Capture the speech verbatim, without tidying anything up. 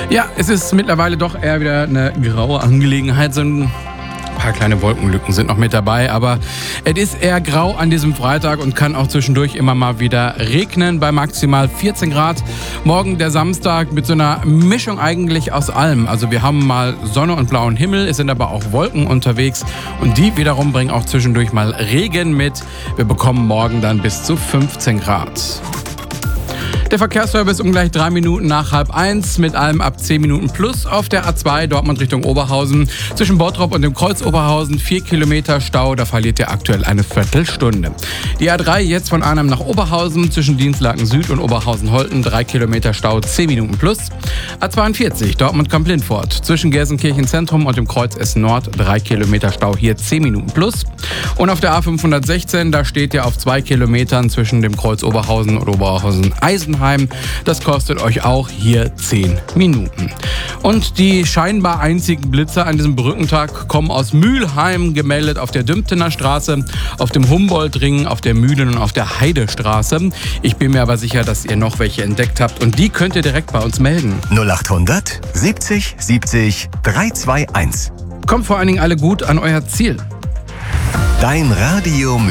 Ja, es ist mittlerweile doch eher wieder eine graue Angelegenheit. So ein paar kleine Wolkenlücken sind noch mit dabei, aber es ist eher grau an diesem Freitag und kann auch zwischendurch immer mal wieder regnen bei maximal vierzehn Grad. Morgen der Samstag mit so einer Mischung eigentlich aus allem. Also wir haben mal Sonne und blauen Himmel, es sind aber auch Wolken unterwegs und die wiederum bringen auch zwischendurch mal Regen mit. Wir bekommen morgen dann bis zu fünfzehn Grad. Der Verkehrsservice um gleich drei Minuten nach halb eins, mit allem ab zehn Minuten plus auf der A zwei Dortmund Richtung Oberhausen. Zwischen Bottrop und dem Kreuz Oberhausen vier Kilometer Stau, da verliert ihr aktuell eine Viertelstunde. Die A drei jetzt von Arnhem nach Oberhausen, zwischen Dienstlaken Süd und Oberhausen-Holten drei Kilometer Stau, zehn Minuten plus. A zweiundvierzig Dortmund-Kamp-Lindfort, zwischen Gelsenkirchen Zentrum und dem Kreuz Essen Nord drei Kilometer Stau, hier zehn Minuten plus. Und auf der A fünfhundertsechzehn, da steht ihr auf zwei Kilometern zwischen dem Kreuz Oberhausen und Oberhausen-Eisenheim. Das kostet euch auch hier zehn Minuten. Und die scheinbar einzigen Blitzer an diesem Brückentag kommen aus Mülheim, gemeldet auf der Dümptener Straße, auf dem Humboldt-Ring, auf der Mühlen- und auf der Heidestraße. Ich bin mir aber sicher, dass ihr noch welche entdeckt habt und die könnt ihr direkt bei uns melden. null achthundert siebzig siebzig dreihunderteinundzwanzig. Kommt vor allen Dingen alle gut an euer Ziel. Dein Radio